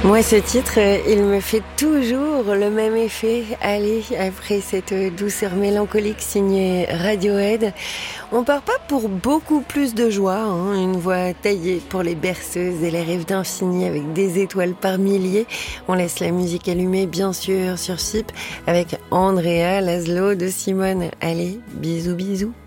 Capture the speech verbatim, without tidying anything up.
Moi, ce titre, il me fait toujours le même effet. Allez, après cette douceur mélancolique signée Radiohead, on part pas pour beaucoup plus de joie, hein. Une voix taillée pour les berceuses et les rêves d'infini avec des étoiles par milliers. On laisse la musique allumée, bien sûr, sur S I P avec Andrea Laszlo de Simone. Allez, bisous, bisous.